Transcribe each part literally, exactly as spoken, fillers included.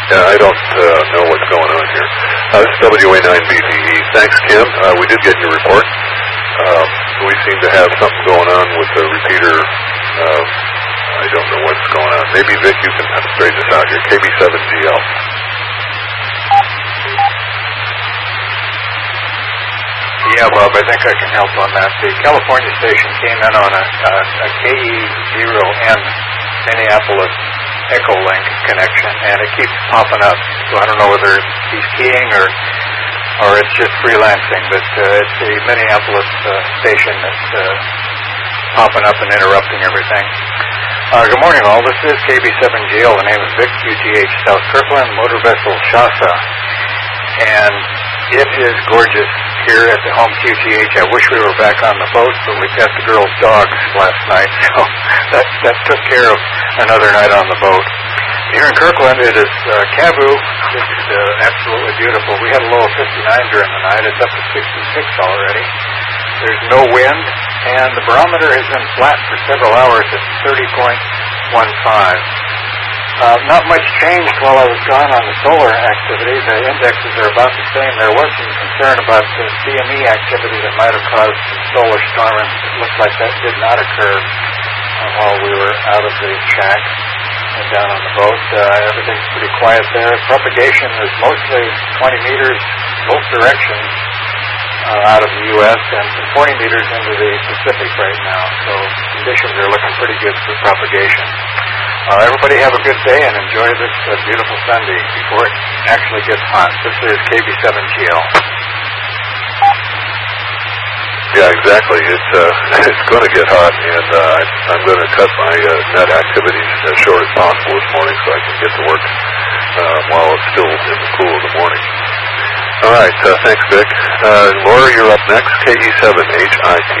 Yeah, I don't uh, know what's going on here. Uh, this is W A nine B D E. Thanks, Kim. Uh, we did get your report. Um, we seem to have something going on with the repeater. Uh, I don't know what's going on. Maybe, Vic, you can straighten this out here. K B seven G L. Yeah, Bob, I think I can help on that. The California station came in on a, a, a K E zero N Minneapolis Echolink connection, and it keeps popping up. So I don't know whether he's keying or or it's just freelancing, but uh, it's the Minneapolis uh, station that's uh, popping up and interrupting everything. Uh, good morning, all. This is K B seven G L. The name is Vic, Q T H South Kirkland, motor vessel Shasta. And it is gorgeous here at the home Q T H. I wish we were back on the boat, but we got the girls' dogs last night, so that, that took care of another night on the boat. Here in Kirkland, it is uh, Cavu. It's uh, absolutely beautiful. We had a low of fifty-nine during the night. It's up to sixty-six already. There's no wind, and the barometer has been flat for several hours at thirty point one five. Uh, not much changed while I was gone on the solar activity. The indexes are about the same. There was some concern about the C M E activity that might have caused some solar storming. It looks like that did not occur uh, while we were out of the shack and down on the boat. Uh, everything's pretty quiet there. Propagation is mostly twenty meters both directions uh, out of the U S and forty meters into the Pacific right now. So conditions are looking pretty good for propagation. Uh, everybody have a good day and enjoy this uh, beautiful Sunday before it actually gets hot. This is K B seven G L. Yeah, exactly. It's uh, it's going to get hot, and uh, I'm going to cut my uh, net activities as short as possible this morning so I can get to work uh, while it's still in the cool of the morning. All right, uh, thanks, Vic. Uh, Laura, you're up next. K E seven H I T.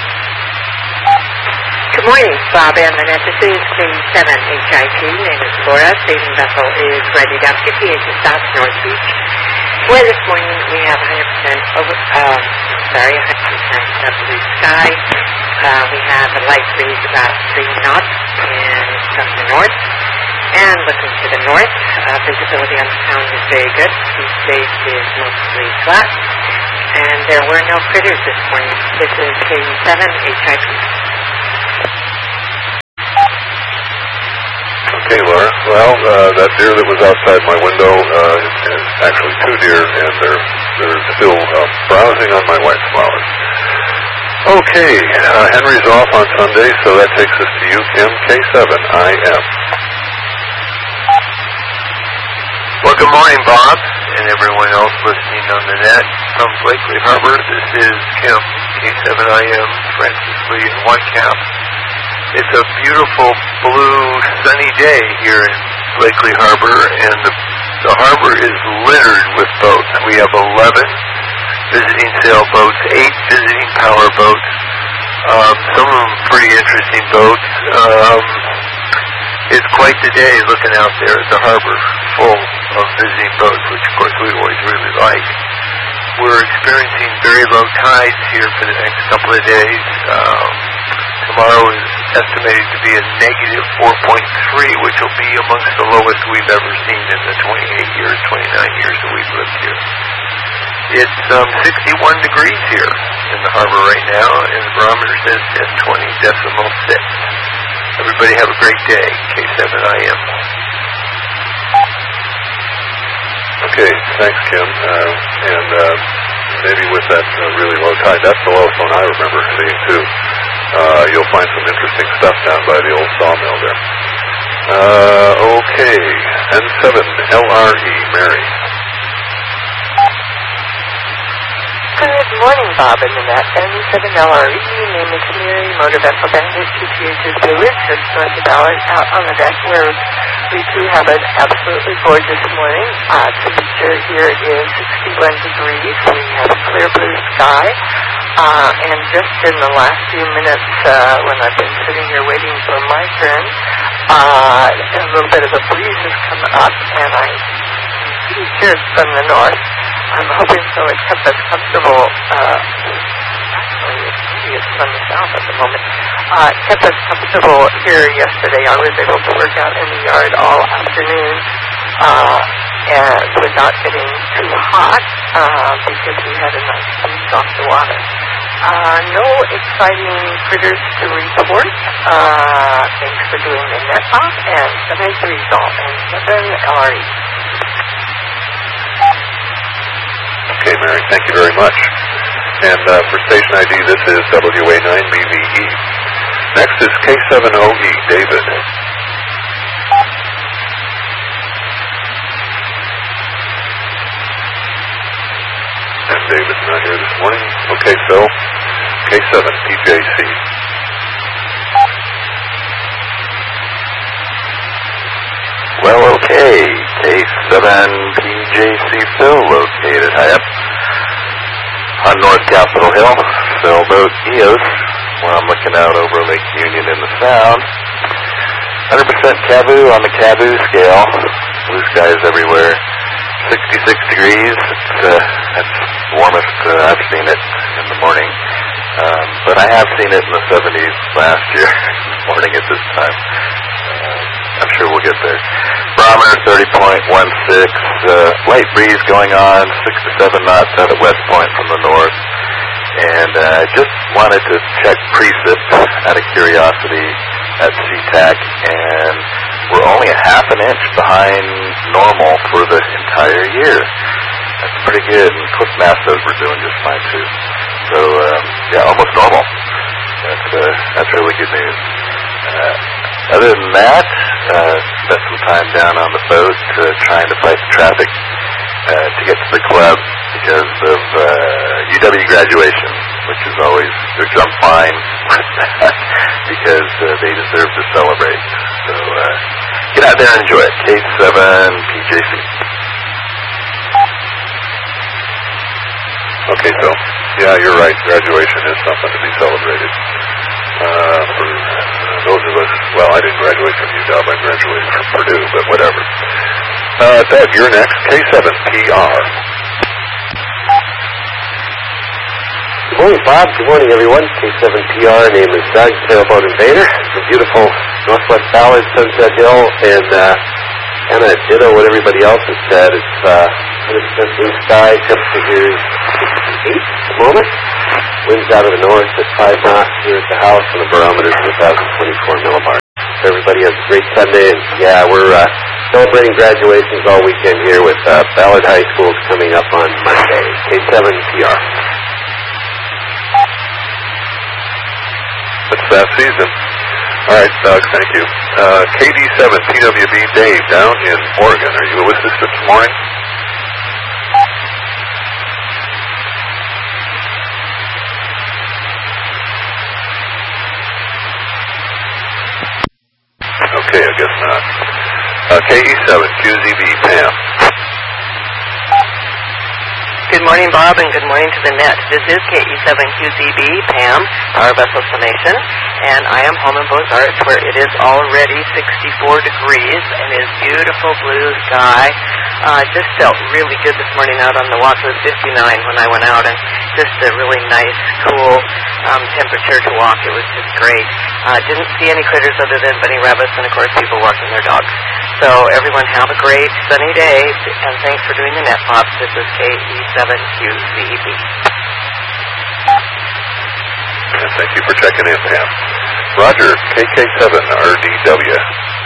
Good morning, Bob and Annette. This is K seven H I T. Name is Laura. Station vessel is ready down fifty-eight to South North Beach. Where this morning we have one hundred percent over, um, sorry, one hundred percent blue sky. Uh, we have a light breeze about three knots and from the north. And looking to the north, uh, visibility on the sound is very good. Sea state is mostly flat. And there were no critters this morning. This is K seven H I T. Okay, Laura. Well, uh, that deer that was outside my window uh, is actually two deer, and they're they're still uh, browsing on my wife's flowers. Okay, uh, Henry's off on Sunday, so that takes us to you, Kim. K seven I M. Well, good morning, Bob, and everyone else listening on the net. From Blakely Harbor, this is Kim, K seven I M, Francis Lee, and Whitecap. It's a beautiful, blue, sunny day here in Blakely Harbor, and the, the harbor is littered with boats. We have eleven visiting sailboats, eight visiting power boats, um, some of them pretty interesting boats. Um, it's quite the day looking out there at the harbor, full of visiting boats, which, of course, we always really like. We're experiencing very low tides here for the next couple of days. Um, tomorrow is estimated to be a negative four point three, which will be amongst the lowest we've ever seen in the twenty-eight years, twenty-nine years that we've lived here. It's um, sixty-one degrees here in the harbor right now, and the barometer says ten twenty decimal six. Everybody have a great day. K seven I M. Okay, thanks, Kim. Uh, and uh, maybe with that uh, really low tide, that's the lowest one I remember seeing, too. Uh, you'll find some interesting stuff down by the old sawmill there. Uh, okay, N seven L R E, Mary. Good morning, Bob and Annette. N seven L R E, name is Mary, motor vessel Bandit, Q T H's Blue Ridge, just north of Ballard, out on the deck where we do have an absolutely gorgeous morning. Uh, temperature here is sixty-one degrees. We have a clear blue sky. Uh, and just in the last few minutes, uh, when I've been sitting here waiting for my turn, uh, a little bit of a breeze has come up, and I see here from the north. I'm hoping so it kept us comfortable. Uh, actually, maybe it's from the south at the moment. Uh, kept us comfortable here yesterday. I was able to work out in the yard all afternoon. Uh, and without getting too hot uh, because we had a nice breeze off the water. Uh, no exciting critters to report. Uh, thanks for doing the net off, and seven is the result, and seven L R E. Okay, Mary, thank you very much. And uh, for station I D, this is W A nine B V E. Next is K seven O E, David. And David's not here this morning. Okay, so K seven P J C. Well, okay. K seven P J C Phil located high up on North Capitol Hill. Sailboat E O S, where I'm looking out over Lake Union in the Sound. one hundred percent Cavu on the Cavu scale. Blue skies everywhere. sixty-six degrees. It's uh, that's the warmest uh, I've seen it in the morning. Um, but I have seen it in the seventies last year in the morning at this time. Uh, I'm sure we'll get there. Barometer thirty point one six. Uh, light breeze going on, six to seven knots out of West Point from the north. And I uh, just wanted to check precip out of curiosity at SeaTac, and we're only a half an inch behind normal for the entire year. That's pretty good, and Cliff Mass says we're doing just fine too. So, um, yeah, almost normal. That's uh, that's really good news. Uh, other than that, uh, spent some time down on the boat uh, trying to fight the traffic uh, to get to the club because of uh, U W graduation, which is always, which I'm fine with that because uh, they deserve to celebrate. So uh, get out there and enjoy it. K seven P J C. Okay, so, yeah, you're right. Graduation is something to be celebrated. Uh, for those of us, well, I didn't graduate from U W, I graduated from Purdue, but whatever. Uh, Doug, you're next. K seven P R. Good morning, Bob. Good morning, everyone. K seven P R, name is Doug, sailboat invader. The beautiful Northwest Ballard, Sunset Hill, and uh, kind of ditto what everybody else has said. It's uh, one hundred percent blue sky, temperature here is sixty-eight at the moment. Winds out of the north at five knots here at the house, and the barometer is one thousand twenty-four millibars. So everybody has a great Sunday, and yeah, we're uh, celebrating graduations all weekend here with uh, Ballard High School coming up on Monday. K seven P R. It's that season. All right, Doug, thank you. Uh, K D seven P W B Dave down in Oregon. Are you with us this morning? Okay, I guess not. Uh, K E seven Q Z B Pam. Good morning, Bob, and good morning to the net. This is K E seven Q Z B, Pam, our vessel summation, and I am home in Beaux Arts where it is already sixty-four degrees and is beautiful blue sky. Uh, just felt really good this morning out on the walk. It was fifty-nine when I went out, and just a really nice, cool um, temperature to walk. It was just great. Uh, didn't see any critters other than bunny rabbits and, of course, people walking their dogs. So everyone have a great sunny day, and thanks for doing the net pops. This is K E seven Q Z B. And thank you for checking in, Pam. Roger, K K seven R D W.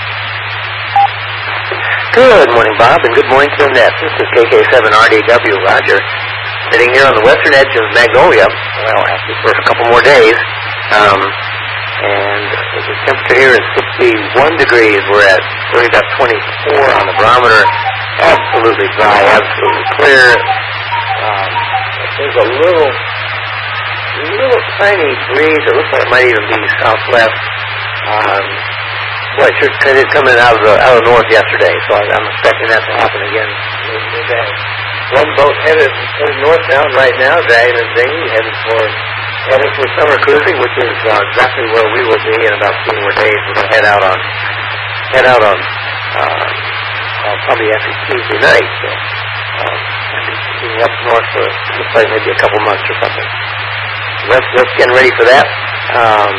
Good morning, Bob, and good morning to the net. This is K K seven R D W, Roger, sitting here on the western edge of Magnolia, well, actually for a couple more days. Um, and the temperature here is sixty-one degrees. We're at really about twenty-four on the barometer. Absolutely dry, absolutely clear. Um, there's a little, little tiny breeze. It looks like it might even be southwest. Um, boy, it sure did coming out of the out of the north yesterday, so I, I'm expecting that to happen again today. One boat headed, headed northbound right now, dragging a dinghy, headed for headed for summer cruising, which is uh, exactly where we will be in about two more days. We're going to head out on head out on uh, uh, probably after Tuesday night. So, uh, being up north for looks like maybe a couple months or something. Let's let's get ready for that. Um,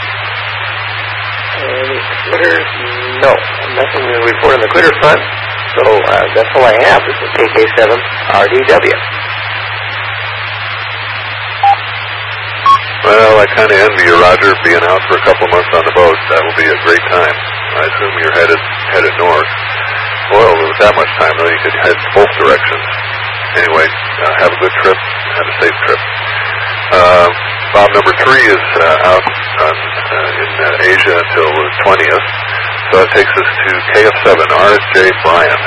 Any critters? No, nothing to report on the critter front. So uh, that's all I have. This is K K seven R D W. Well, I kind of envy you, Roger, being out for a couple of months on the boat. That will be a great time. I assume you're headed headed north. Well, with that much time, though, you could head both directions. Anyway, uh, have a good trip. Have a safe trip. Uh, Bob number three is uh, out on, uh, in uh, Asia until the twentieth. So that takes us to K F seven, R J Bryan.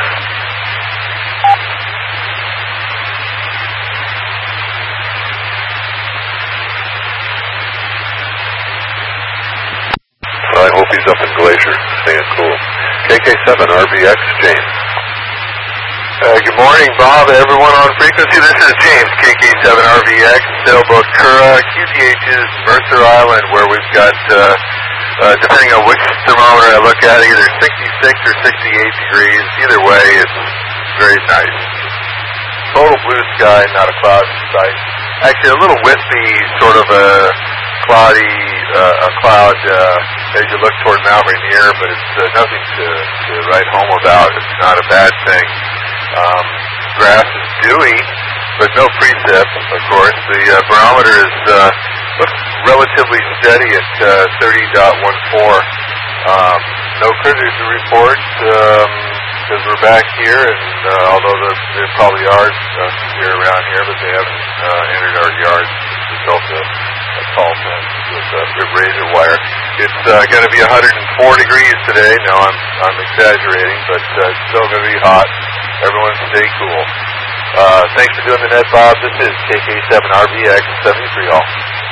So I hope he's up in Glacier, staying cool. K K seven, R B X, James. Uh, good morning, Bob, everyone on frequency. This is James, K K seven R V X, sailboat Kura, Q T H's Mercer Island, where we've got, uh, uh, depending on which thermometer I look at, either sixty-six or sixty-eight degrees. Either way, it's very nice. Total blue sky, not a cloud in sight. Actually, a little wispy, sort of a cloudy, uh, a cloud uh, as you look toward Mount Rainier, but it's uh, nothing to, to write home about. It's not a bad thing. Um, grass is dewy, but no precip, of course. The uh, barometer is uh, looks relatively steady at uh, thirty point one four. Um, no critters to report because um, we're back here, and uh, although the, there probably are uh, here around here, but they haven't uh, entered our yards as a result of a tall fence with uh, rib razor wire. It's uh, going to be one hundred four degrees today. No, I'm I'm exaggerating, but uh, it's still going to be hot. Everyone stay cool. Uh, thanks for doing the net, Bob. This is K K seven R V X seventy-three all.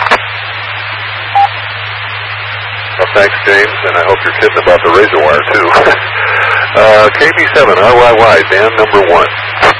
Well, thanks, James, and I hope you're kidding about the razor wire, too. uh, K B seven R Y Y, Dan number one.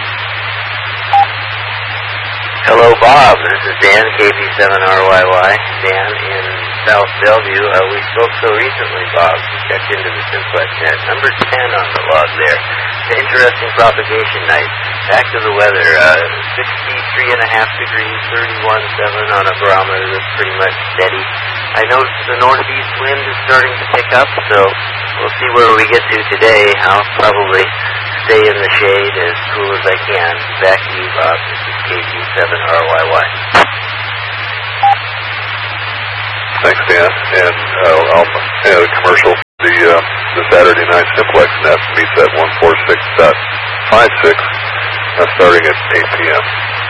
Hello, Bob. This is Dan, K B seven R Y Y. Dan in South Bellevue. Uh, we spoke so recently, Bob. Checked into the Simplex net. Number ten on the log there. An interesting propagation night. Back to the weather. Uh, sixty-three and a half degrees, thirty-one point seven on a barometer that's pretty much steady. I noticed the northeast wind is starting to pick up, so we'll see where we get to today. I'll probably stay in the shade as cool as I can. Back to you, Bob. This is K B seven R Y Y. Thanks, Dan. And uh, I'll add a commercial. The, uh, the Saturday night Simplex net meets at one forty-six point five six, uh, starting at eight p.m.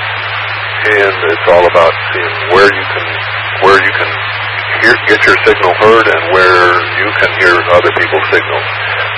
And it's all about seeing where you can where you can hear, get your signal heard and where you can hear other people's signals.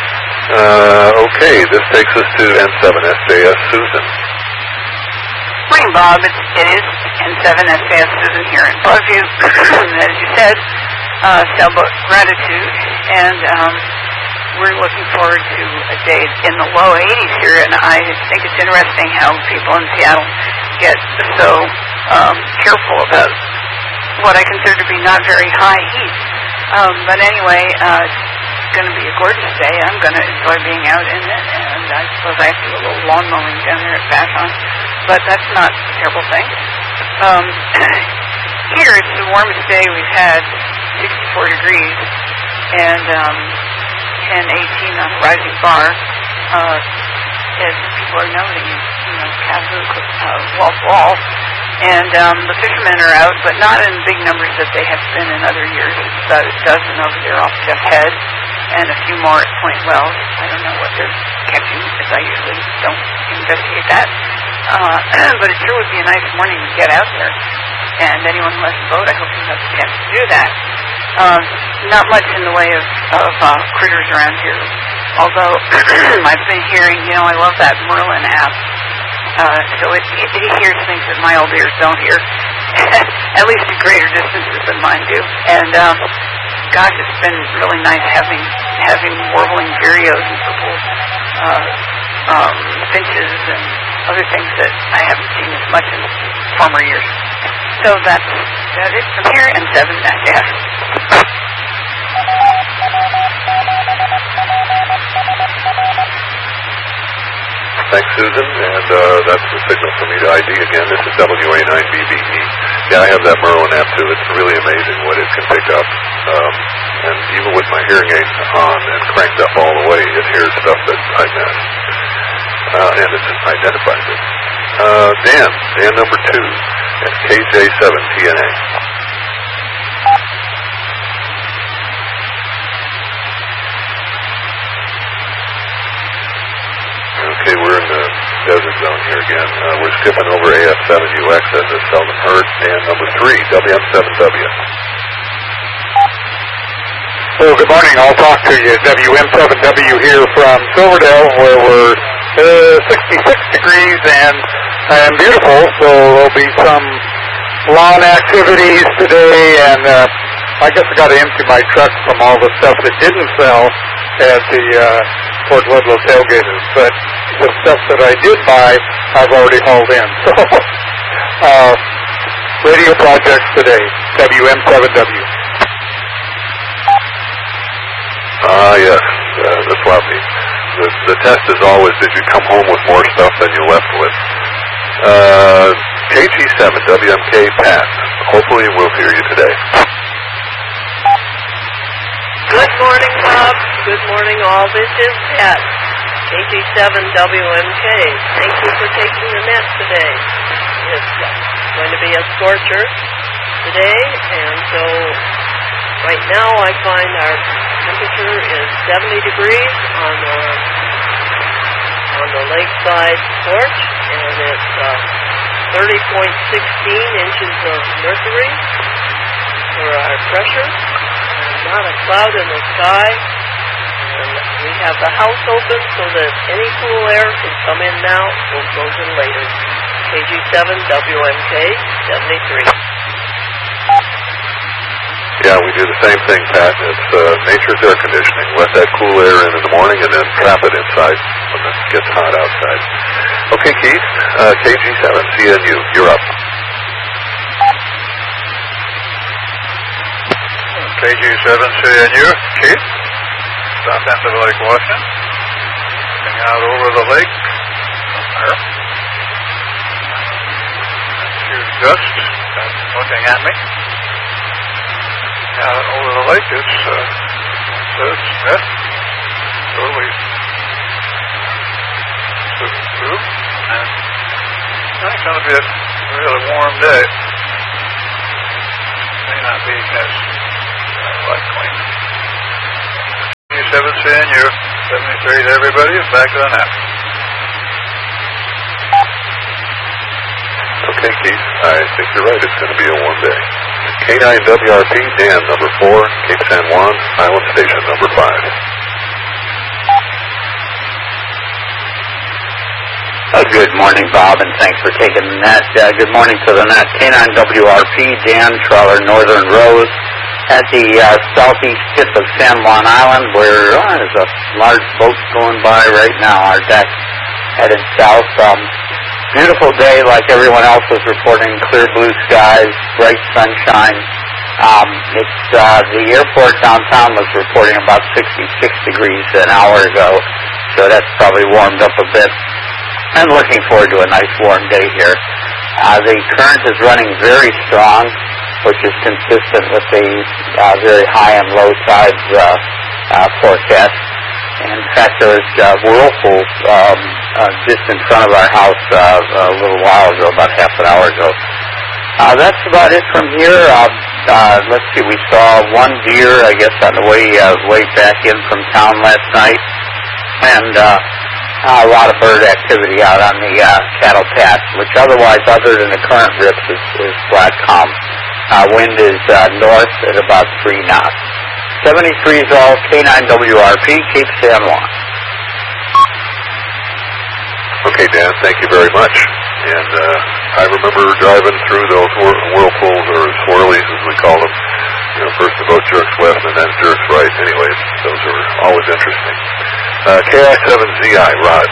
Uh, okay, this takes us to N seven S J S, Susan. Morning, Bob. It's, it is N seven S J S, Susan here in Bellevue. As you said, uh, sailboat Gratitude, and um, we're looking forward to a day in the low eighties here, and I think it's interesting how people in Seattle get so um, careful about what I consider to be not very high heat. Um, but anyway, uh, it's going to be a gorgeous day. I'm going to enjoy being out in it, and I suppose I have to do a little lawn mowing down there at Vashon, but that's not a terrible thing. Um, here, it's the warmest day we've had, sixty-four degrees, and um, ten eighteen on the rising bar. Uh, as people are noting, you know, Kazoo, uh, wall to wall. And um, the fishermen are out, but not in big numbers that they have been in other years. It's about a dozen over there off Jeff Head, and a few more at Point Wells. I don't know what they're catching, as I usually don't investigate that. Uh, but it sure would be a nice morning to get out there. And anyone who has a boat, I hope you have a chance to do that. Um, not much in the way of, of uh, critters around here. Although I've been hearing, you know, I love that Merlin app. Uh, so it, it, it hears things that my old ears don't hear, at least at greater distances than mine do. And um, gosh, it's been really nice having having warbling vireos and purple uh, um, finches and other things that I haven't seen as much in former years. So that's that is from here and seven dash F. Thanks, Susan, and uh, that's the signal for me to I D again. This is W A nine B B E. Yeah, I have that Merlin app too. It's really amazing what it can pick up. Um, and even with my hearing aid on and cranked up all the way, it hears stuff that I missed. uh, and it identifies it. Uh, Dan, Dan number two, at K J seven T N A. Okay, we're in the desert zone here again. Uh, we're skipping over A F seven U X as is seldom heard. Dan number three, W M seven W. Well, good morning. I'll talk to you. W M seven W here from Silverdale, where we're uh, sixty-six degrees and, and beautiful. So there'll be some lawn activities today, and uh, I guess I got to empty my truck from all the stuff that didn't sell at the uh, Fort Ludlow tailgaters. But the stuff that I did buy, I've already hauled in. So, uh, radio projects today, W M seven W. Ah, uh, yes, uh, the floppy. The, the test is always, did you come home with more stuff than you left with? Uh, K G seven, W M K, Pat. Hopefully we'll hear you today. Good morning, Bob. Good morning, all. This is Pat, K G seven, W M K. Thank you for taking the net today. It's going to be a scorcher today, and so right now I find our temperature is seventy degrees on the on the lakeside porch, and it's uh, thirty point one six inches of mercury for our pressure, and not a cloud in the sky. And we have the house open so that any cool air can come in now. We'll close it later. K G seven W M K seventy-three. Yeah, we do the same thing, Pat. It's uh, nature's air conditioning. Let that cool air in in the morning and then trap it inside when it gets hot outside. Okay, Keith, uh, K G seven C N U, you're up. K G seven C N U, Keith, south end of Lake Washington, looking out over the lake. There. Huge gust looking at me. Out over the lake is uh, says Smith. Early through, and it's going to be a really warm day. May not be as uh, likely. seven C N U, seventy-three to everybody. Back to the net. Okay, Keith, I think you're right. It's going to be a warm day. K nine W R P, Dan, number four, Cape San Juan, Island Station, number five. Uh, good morning, Bob, and thanks for taking that. Uh, good morning to the net. K nine W R P, Dan, trawler Northern Rose, at the uh, southeast tip of San Juan Island, where uh, there's a large boat going by right now. Our deck headed south. Um, Beautiful day, like everyone else was reporting. Clear blue skies, bright sunshine. Um, it's uh, the airport downtown was reporting about sixty-six degrees an hour ago, so that's probably warmed up a bit. I'm looking forward to a nice warm day here. Uh, the current is running very strong, which is consistent with the uh, very high and low tides uh, uh, forecast. In fact, there was uh, whirlpools um, uh, just in front of our house uh, a little while ago, about half an hour ago. Uh, that's about it from here. Uh, uh, let's see, we saw one deer, I guess, on the way uh, way back in from town last night, and uh, a lot of bird activity out on the uh, cattle path, which otherwise, other than the current rips, is, is flat calm. Uh, wind is uh, north at about three knots. seventy-three is all, K nine W R P, Cape San Juan. Okay, Dan, thank you very much. And uh, I remember driving through those whir- whirlpools, or swirlies as we call them. You know, first the boat jerks left and then jerks right. Anyways, those are always interesting. Uh, K I seven Z I, Rod.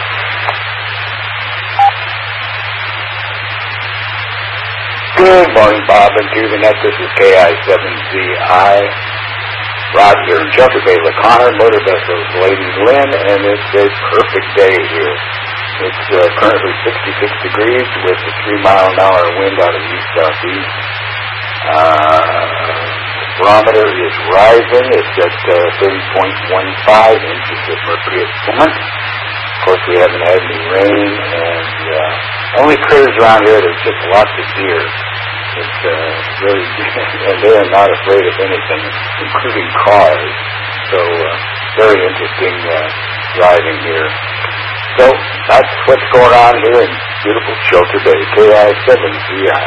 Good morning, Bob, and to the net. This is K I seven Z I. Rod here in Chesapeake Bay, LeConner Motor Vessels, Lady Lynn, and it's a perfect day here. It's uh, currently sixty-six degrees with a three mile an hour wind out of east-southeast. Uh, barometer is rising. It's at uh, thirty point one five inches of mercury at the moment. Of course, we haven't had any rain, and uh, only critters around here, there's just lots of deer. It's uh, really, and they are not afraid of anything, including cars. So, uh, very interesting uh, driving here. So, that's what's going on here in beautiful Shelter Bay, K I seven C I.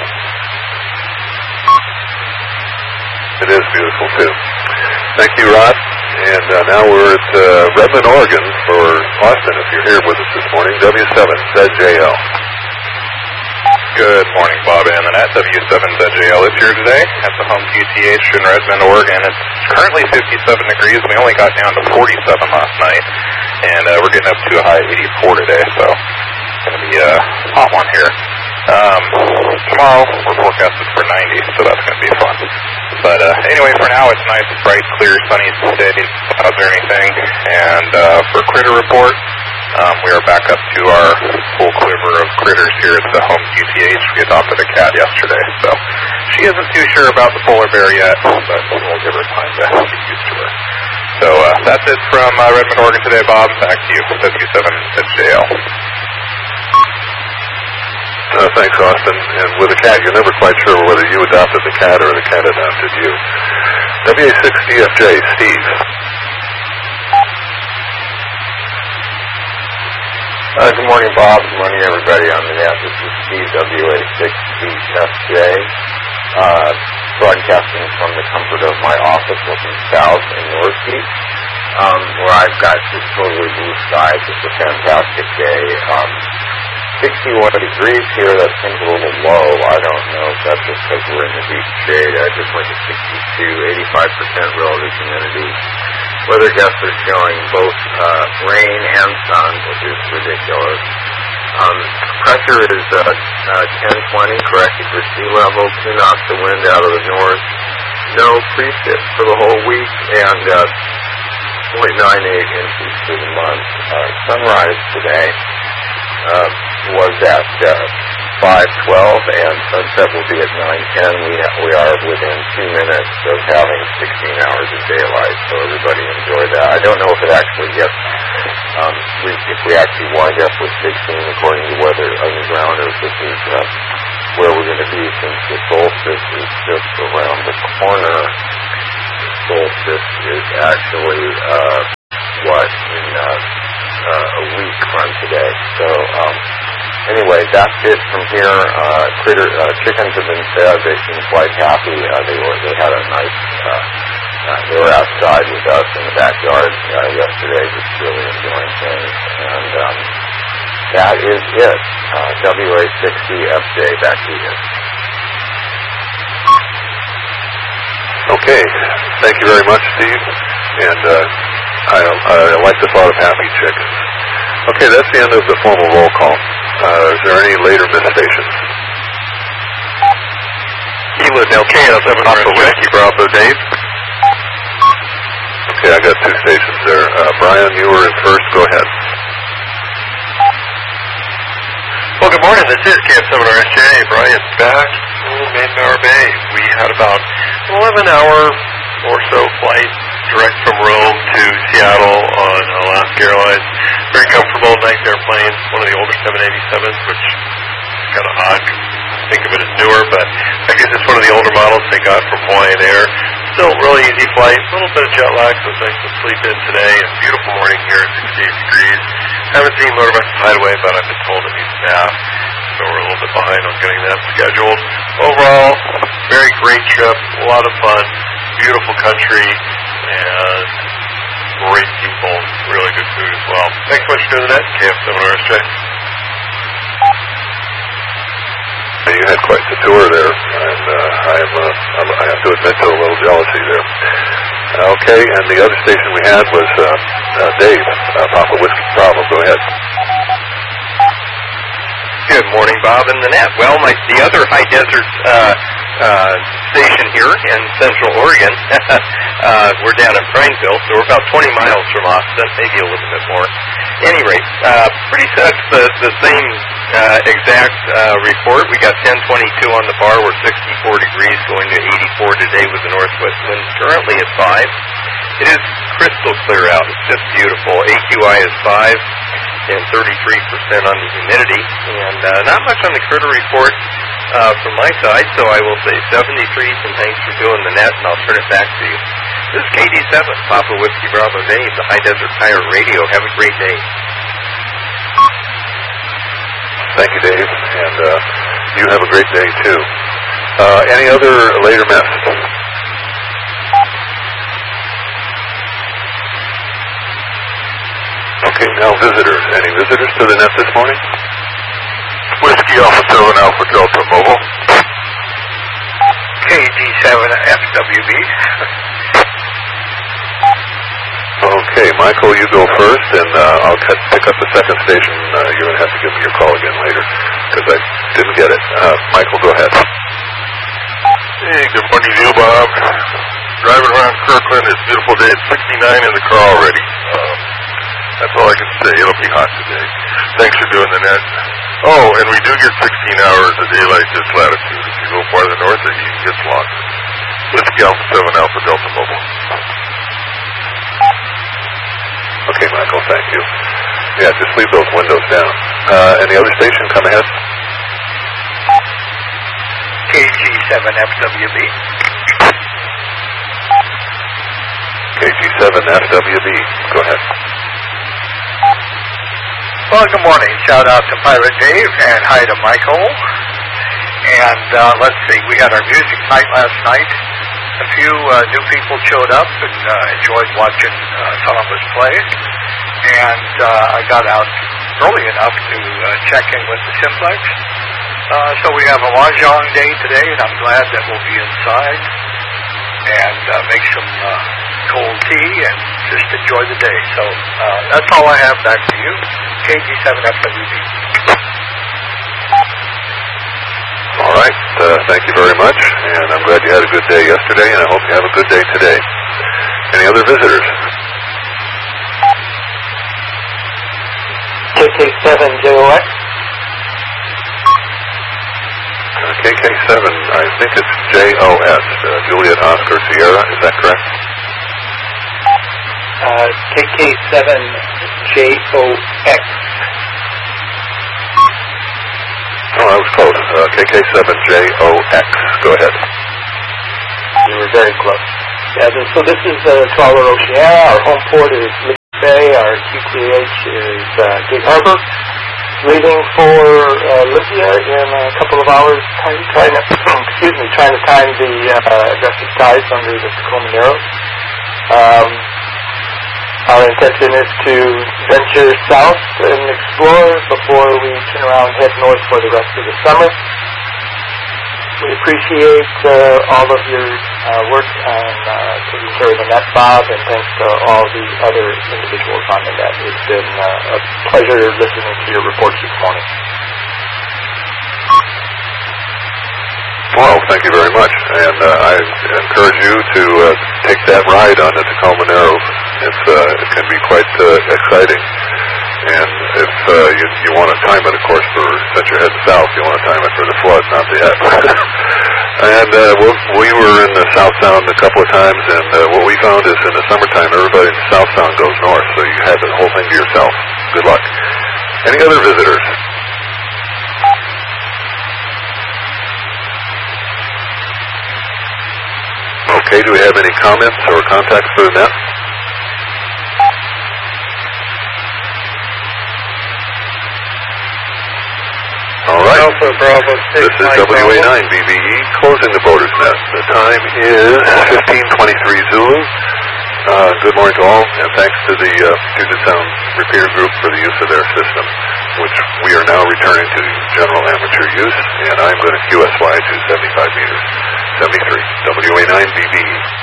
It is beautiful, too. Thank you, Rod. And uh, now we're at uh, Redmond, Oregon for Austin, if you're here with us this morning, W seven Z J L. Good morning, Bob and the Net. W seven Z J L is here today at the home Q T H in Redmond, Oregon. It's currently fifty-seven degrees. We only got down to forty-seven last night, and uh, we're getting up to a high eighty-four today, so it's going to be a hot one here. Um, tomorrow, we're forecasted for ninety, so that's going to be fun. But uh, anyway, for now, it's nice, bright, clear, sunny day, clouds or anything. And uh, for Critter Report, um, we are back up to our full quiver of critters here at the home Q T H. We adopted a cat yesterday, so she isn't too sure about the polar bear yet, but we'll give her time to get used to her. So uh, that's it from uh, Redmond, Oregon today, Bob. Back to you, W seven Z J L. Uh, thanks, Austin. And with a cat, you're never quite sure whether you adopted the cat or the cat adopted you. W A six D F J, Steve. Uh, good morning, Bob. Good morning, everybody on the net. This is Steve, W A six D F J, uh, broadcasting from the comfort of my office looking south in North Beach, um, where I've got just totally blue skies. It's a fantastic day. Um, sixty-one degrees here. That seems a little low. I don't know if that's just because we're in the beach shade. I just went to sixty-two, eighty-five percent relative humidity. Weather guests are showing both uh, rain and sun, which is ridiculous. Um, pressure is uh, uh, ten twenty, corrected for sea level, two knots of wind out of the north. No precip for the whole week, and uh, zero point nine eight inches for the month. Uh, sunrise today Uh, was at uh, five twelve, and sunset will be at nine ten. We, ha- we are within two minutes of having sixteen hours of daylight, so everybody enjoy that. I don't know if it actually gets, um, we, if we actually wind up with sixteen according to Weather Underground, or if this is uh, where we're going to be, since the solstice is just around the corner. The solstice is actually uh, what, in uh, Uh, a week from today. So um, anyway, that's it from here. Uh, critter uh, chickens have been fed. They seem quite happy. Uh, they were they had a nice. Uh, uh, they were outside with us in the backyard uh, yesterday, just really enjoying things. And um, that is it. Uh, W A six D F J, back to you. Okay, thank you very much, Steve. And uh, I, I like the thought of happy chickens. Okay, that's the end of the formal roll call. Uh, is there any later missed stations? Kilo Del Kilo, seven Alpha Whiskey Bravo, Dave. Okay, I got two stations there. Uh, Brian, you were in first. Go ahead. Well, good morning. This is K F seven R S J. Brian's back in Manpower Bay. We had about an eleven hour or so flight direct from Rome to Seattle on Alaska Airlines. Very comfortable, nice airplane. One of the older seven eighty-sevens, which is kind of odd. Think of it as newer, but I guess it's one of the older models they got from Hawaiian Air. Still really easy flight. A little bit of jet lag, so it's nice to sleep in today. A beautiful morning here at sixty-eight degrees. Haven't seen Motorback Hideaway, but I've been told it needs staff, so we're a little bit behind on getting that scheduled. Overall, very great trip, a lot of fun, beautiful country, and great people, really good food as well. Thanks so much for doing that, K F seven R S J. You had quite the tour there, and uh, I'm, uh, I'm, I have to admit to a little jealousy there. Uh, okay, and the other station we had was uh, uh, Dave, uh, Papa Whiskey Bravo. Go ahead. Good morning, Bob and the Net. Well, my, the other high desert uh, uh, station here in Central Oregon, uh, we're down in Prineville, so we're about twenty miles from Austin, maybe a little bit more. At any rate, uh, pretty much the, the same uh, exact uh, report. We got ten twenty-two on the bar. We're sixty-four degrees, going to eighty-four today with the northwest wind currently at five. It is crystal clear out. It's just beautiful. A Q I is five. and thirty-three percent on the humidity. And uh, not much on the critter report uh, from my side, so I will say seventy-three, and thanks for doing the net, and I'll turn it back to you. This is K D seven, Papa Whiskey Bravo Dave, the High Desert Pirate Radio. Have a great day. Thank you, Dave, and uh, you have a great day, too. Uh, any other later message? Okay, now visitors. Any visitors to the net this morning? Whiskey Alpha seven Alpha Delta Mobile. K G seven F W B. Okay, Michael, you go first, and uh, I'll cut, pick up the second station. Uh, you're going to have to give me your call again later, because I didn't get it. Uh, Michael, go ahead. Hey, good morning to you, Bob. Driving around Kirkland, it's a beautiful day. It's sixty-nine in the car already. Um, that's all I can say. It'll be hot today. Thanks for doing the net. Oh, and we do get sixteen hours of daylight this latitude. If you go farther north, it even gets longer. Whiskey Alpha seven Alpha Delta Mobile. Okay, Michael, thank you. Yeah, just leave those windows down. Uh, any other station come ahead? K G seven F W B. K G seven F W B, go ahead. Well, good morning. Shout out to Pirate Dave and hi to Michael. And uh, let's see, we had our music night last night. A few uh, new people showed up and uh, enjoyed watching uh, some of us play. And uh, I got out early enough to uh, check in with the Simplex. Uh, so we have a mahjong day today, and I'm glad that we'll be inside and uh, make some uh, cold tea and just enjoy the day. So uh, that's all I have. Back to you, K G seven F W B. All right, uh, thank you very much, and I'm glad you had a good day yesterday, and I hope you have a good day today. Any other visitors? K K seven J O X. Uh, K K seven, I think it's J O S, uh, Juliet Oscar Sierra, is that correct? Uh, K K seven J O X. Oh, I was close. Uh, K K seven J O X. Go ahead. You were very close. Yeah, this, so this is uh, Trawler Oceana. Our home port is Liberty Bay. Our Q T H is uh, Gig Harbor. Leaving for uh, Libya in a couple of hours. Time, trying to, excuse me, trying to time the uh, aggressive tides under the Tacoma Narrows. Um, Our intention is to venture south and explore before we turn around and head north for the rest of the summer. We appreciate uh, all of your uh, work on uh, taking care of the net, Bob, and thanks to all the other individuals on the net. It's been uh, a pleasure listening to your reports this morning. Well, thank you very much, and uh, I encourage you to uh, take that ride on the Tacoma Narrows. It's, uh, it can be quite uh, exciting, and if uh, you, you want to time it, of course, for since you're heading south, you want to time it for the flood, not the Atlas. And uh, we were in the South Sound a couple of times, and uh, what we found is in the summertime, everybody in the South Sound goes north, so you have the whole thing to yourself. Good luck. Any other visitors? Okay, do we have any comments or contacts for the net? All right. Alpha Bravo six, this is W A nine B B E closing the boater's net. The time is fifteen twenty-three Zulu. Uh, good morning to all, and thanks to the uh, Puget Sound Repair Group for the use of their system, which we are now returning to general amateur use, and I'm going to Q S Y to seventy-five meters. seventy-three. W A nine B B E.